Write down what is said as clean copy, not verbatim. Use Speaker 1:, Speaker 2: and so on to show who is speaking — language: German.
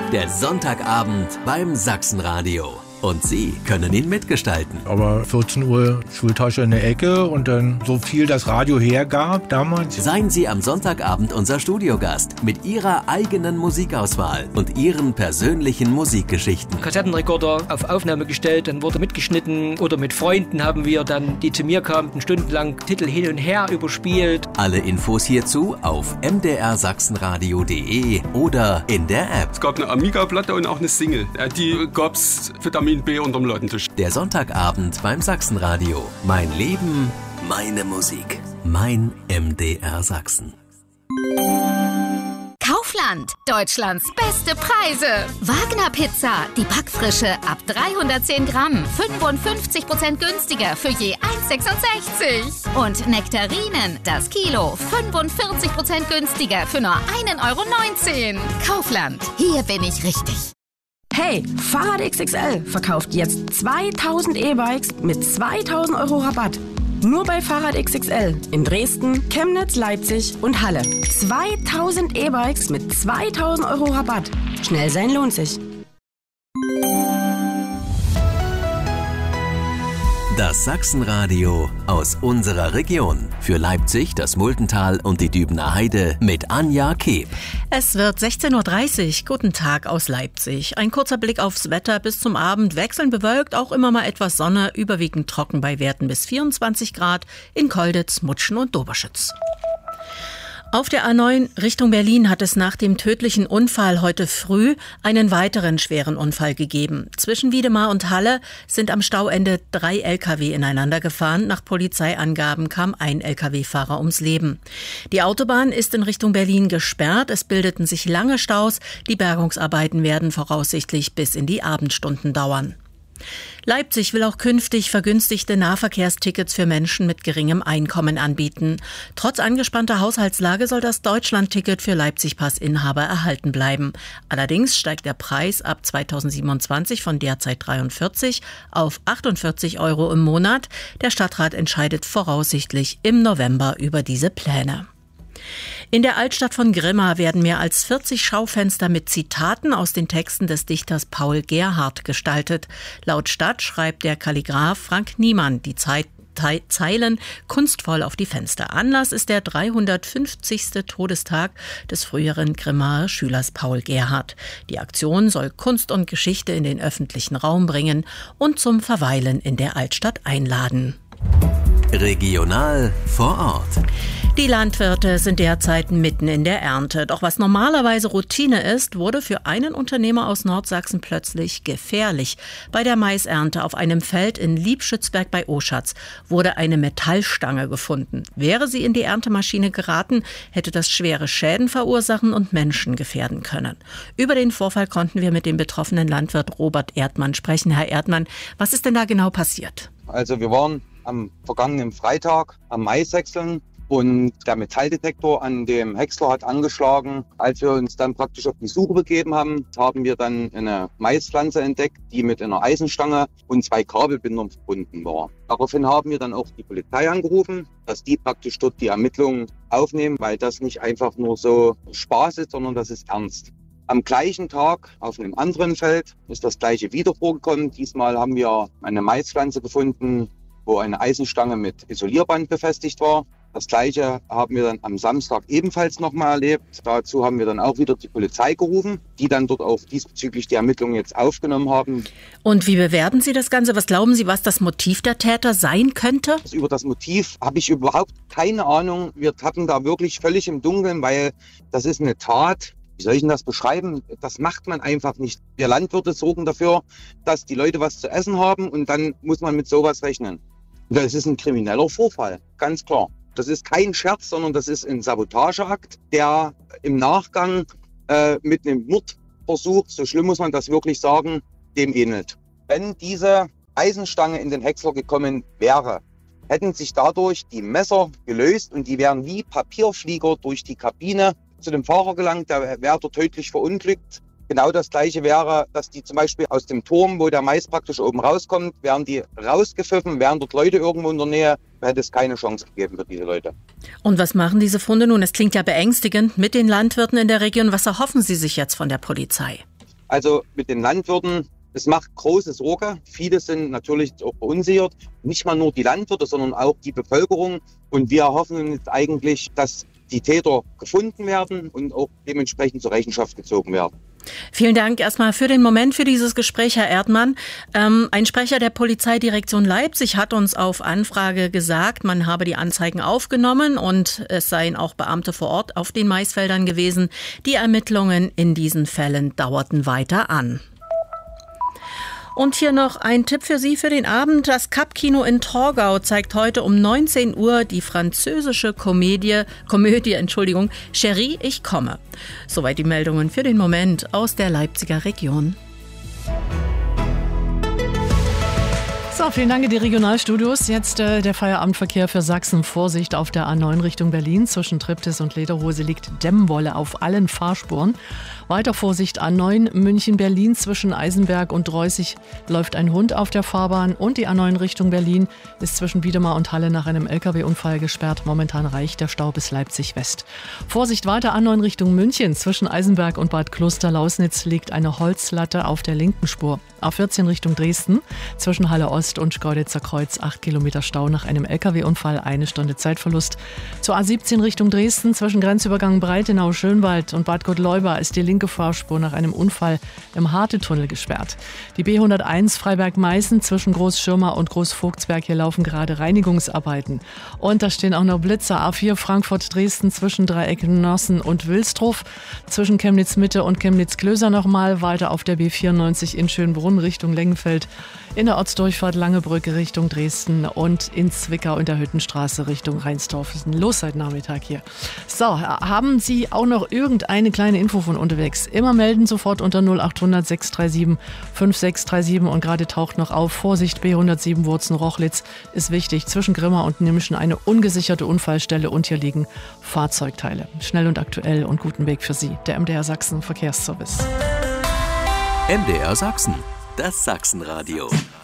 Speaker 1: Der Sonntagabend beim Sachsenradio. Und Sie können ihn mitgestalten.
Speaker 2: Aber 14 Uhr Schultasche in der Ecke und dann so viel das Radio hergab damals.
Speaker 1: Seien Sie am Sonntagabend unser Studiogast mit Ihrer eigenen Musikauswahl und Ihren persönlichen Musikgeschichten.
Speaker 3: Kassettenrekorder auf Aufnahme gestellt, dann wurde mitgeschnitten oder mit Freunden haben wir dann, die zu mir kamen, stundenlang Titel hin und her überspielt.
Speaker 1: Alle Infos hierzu auf mdrsachsenradio.de oder in der App.
Speaker 4: Es gab eine Amiga-Platte und auch eine Single. Die gab's Vitamin B unterm Ladentisch.
Speaker 1: Der Sonntagabend beim Sachsenradio. Mein Leben, meine Musik. Mein MDR Sachsen.
Speaker 5: Kaufland, Deutschlands beste Preise. Wagner Pizza, die Backfrische ab 310 Gramm, 55% günstiger für je 1,66. Und Nektarinen, das Kilo, 45% günstiger für nur 1,19 €. Kaufland, hier bin ich richtig.
Speaker 6: Hey, Fahrrad XXL verkauft jetzt 2000 E-Bikes mit 2000 € Rabatt. Nur bei Fahrrad XXL in Dresden, Chemnitz, Leipzig und Halle. 2000 E-Bikes mit 2000 € Rabatt. Schnell sein lohnt sich.
Speaker 1: Das Sachsenradio aus unserer Region. Für Leipzig, das Multental und die Dübener Heide mit Anja Keeb.
Speaker 7: Es wird 16:30 Uhr. Guten Tag aus Leipzig. Ein kurzer Blick aufs Wetter bis zum Abend. Wechselnd bewölkt, auch immer mal etwas Sonne, überwiegend trocken bei Werten bis 24 Grad in Kolditz, Mutschen und Doberschütz. Auf der A9 Richtung Berlin hat es nach dem tödlichen Unfall heute früh einen weiteren schweren Unfall gegeben. Zwischen Wiedemar und Halle sind am Stauende 3 Lkw ineinander gefahren. Nach Polizeiangaben kam ein Lkw-Fahrer ums Leben. Die Autobahn ist in Richtung Berlin gesperrt. Es bildeten sich lange Staus. Die Bergungsarbeiten werden voraussichtlich bis in die Abendstunden dauern. Leipzig will auch künftig vergünstigte Nahverkehrstickets für Menschen mit geringem Einkommen anbieten. Trotz angespannter Haushaltslage soll das Deutschlandticket für Leipzig-Pass-Inhaber erhalten bleiben. Allerdings steigt der Preis ab 2027 von derzeit 43 auf 48 € im Monat. Der Stadtrat entscheidet voraussichtlich im November über diese Pläne. In der Altstadt von Grimma werden mehr als 40 Schaufenster mit Zitaten aus den Texten des Dichters Paul Gerhardt gestaltet. Laut Stadt schreibt der Kalligraph Frank Niemann die Zeilen kunstvoll auf die Fenster. Anlass ist der 350. Todestag des früheren Grimmaer Schülers Paul Gerhardt. Die Aktion soll Kunst und Geschichte in den öffentlichen Raum bringen und zum Verweilen in der Altstadt einladen.
Speaker 1: Regional vor Ort.
Speaker 7: Die Landwirte sind derzeit mitten in der Ernte. Doch was normalerweise Routine ist, wurde für einen Unternehmer aus Nordsachsen plötzlich gefährlich. Bei der Maisernte auf einem Feld in Liebschützberg bei Oschatz wurde eine Metallstange gefunden. Wäre sie in die Erntemaschine geraten, hätte das schwere Schäden verursachen und Menschen gefährden können. Über den Vorfall konnten wir mit dem betroffenen Landwirt Robert Erdmann sprechen. Herr Erdmann, was ist denn da genau passiert?
Speaker 8: Also wir waren am vergangenen Freitag am Maishäckseln und der Metalldetektor an dem Häcksler hat angeschlagen. Als wir uns dann praktisch auf die Suche begeben haben, haben wir dann eine Maispflanze entdeckt, die mit einer Eisenstange und 2 Kabelbindern verbunden war. Daraufhin haben wir dann auch die Polizei angerufen, dass die praktisch dort die Ermittlungen aufnehmen, weil das nicht einfach nur so Spaß ist, sondern das ist ernst. Am gleichen Tag auf einem anderen Feld ist das gleiche wieder vorgekommen. Diesmal haben wir eine Maispflanze gefunden, wo eine Eisenstange mit Isolierband befestigt war. Das Gleiche haben wir dann am Samstag ebenfalls nochmal erlebt. Dazu haben wir dann auch wieder die Polizei gerufen, die dann dort auch diesbezüglich die Ermittlungen jetzt aufgenommen haben.
Speaker 7: Und wie bewerten Sie das Ganze? Was glauben Sie, was das Motiv der Täter sein könnte?
Speaker 8: Also über das Motiv habe ich überhaupt keine Ahnung. Wir tappen da wirklich völlig im Dunkeln, weil das ist eine Tat. Wie soll ich denn das beschreiben? Das macht man einfach nicht. Wir Landwirte sorgen dafür, dass die Leute was zu essen haben und dann muss man mit sowas rechnen. Das ist ein krimineller Vorfall, ganz klar. Das ist kein Scherz, sondern das ist ein Sabotageakt, der im Nachgang mit einem Mordversuch, so schlimm muss man das wirklich sagen, dem ähnelt. Wenn diese Eisenstange in den Häcksler gekommen wäre, hätten sich dadurch die Messer gelöst und die wären wie Papierflieger durch die Kabine zu dem Fahrer gelangt, der wäre dort tödlich verunglückt. Genau das Gleiche wäre, dass die zum Beispiel aus dem Turm, wo der Mais praktisch oben rauskommt, wären die rausgepfiffen, wären dort Leute irgendwo in der Nähe, hätte es keine Chance gegeben für diese Leute.
Speaker 7: Und was machen diese Funde nun? Es klingt ja beängstigend mit den Landwirten in der Region. Was erhoffen Sie sich jetzt von der Polizei?
Speaker 8: Also mit den Landwirten, es macht große Sorge. Viele sind natürlich auch verunsichert. Nicht mal nur die Landwirte, sondern auch die Bevölkerung. Und wir hoffen jetzt eigentlich, dass die Täter gefunden werden und auch dementsprechend zur Rechenschaft gezogen werden.
Speaker 7: Vielen Dank erstmal für den Moment, für dieses Gespräch, Herr Erdmann. Ein Sprecher der Polizeidirektion Leipzig hat uns auf Anfrage gesagt, man habe die Anzeigen aufgenommen und es seien auch Beamte vor Ort auf den Maisfeldern gewesen. Die Ermittlungen in diesen Fällen dauerten weiter an. Und hier noch ein Tipp für Sie für den Abend. Das Kapp-Kino in Torgau zeigt heute um 19 Uhr die französische Komödie, Chérie, ich komme. Soweit die Meldungen für den Moment aus der Leipziger Region.
Speaker 9: So, vielen Dank in die Regionalstudios. Jetzt der Feierabendverkehr für Sachsen. Vorsicht auf der A9 Richtung Berlin. Zwischen Triptis und Lederhose liegt Dämmwolle auf allen Fahrspuren. Weiter Vorsicht A9 München-Berlin. Zwischen Eisenberg und Dreußig läuft ein Hund auf der Fahrbahn. Und die A9 Richtung Berlin ist zwischen Wiedemar und Halle nach einem LKW-Unfall gesperrt. Momentan reicht der Stau bis Leipzig-West. Vorsicht weiter A9 Richtung München. Zwischen Eisenberg und Bad Kloster-Lausnitz liegt eine Holzlatte auf der linken Spur. A14 Richtung Dresden. Zwischen Halle Ost und Schkeuditzer Kreuz 8 Kilometer Stau nach einem LKW-Unfall, 1 Stunde Zeitverlust. Zur A17 Richtung Dresden zwischen Grenzübergang Breitenau-Schönwald und Bad Gottleuba ist die linke Fahrspur nach einem Unfall im Hartetunnel gesperrt. Die B101 Freiberg-Meißen zwischen Großschirmer und Großvogtsberg, hier laufen gerade Reinigungsarbeiten. Und da stehen auch noch Blitzer. A4 Frankfurt-Dresden zwischen Dreieck Nossen und Wilsdruf, zwischen Chemnitz-Mitte und Chemnitz-Klöser nochmal, weiter auf der B94 in Schönbrunn Richtung Lengenfeld, in der Ortsdurchfahrt Langebrücke Richtung Dresden und in Zwickau in der Hüttenstraße Richtung Rheinsdorf. Ist los seit Nachmittag hier. So, haben Sie auch noch irgendeine kleine Info von unterwegs? Immer melden, sofort unter 0800 637 5637 und gerade taucht noch auf, Vorsicht B107 Wurzen-Rochlitz ist wichtig. Zwischen Grimma und Nimschen eine ungesicherte Unfallstelle und hier liegen Fahrzeugteile. Schnell und aktuell und guten Weg für Sie. Der MDR Sachsen Verkehrsservice.
Speaker 1: MDR Sachsen, das Sachsenradio.